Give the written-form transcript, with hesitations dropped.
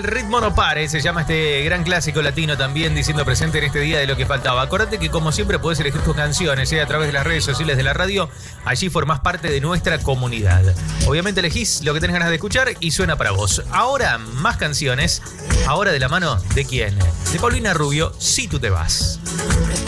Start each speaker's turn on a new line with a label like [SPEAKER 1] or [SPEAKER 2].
[SPEAKER 1] ritmo no pare, se llama este gran clásico latino también, diciendo presente en este día de lo que faltaba. Acordate que como siempre podés elegir tus canciones a través de las redes sociales de la radio. Allí formás parte de nuestra comunidad. Obviamente elegís lo que tenés ganas de escuchar y suena para vos. Ahora más canciones, ahora de la mano de quién, de Paulina Rubio, Si tú te vas.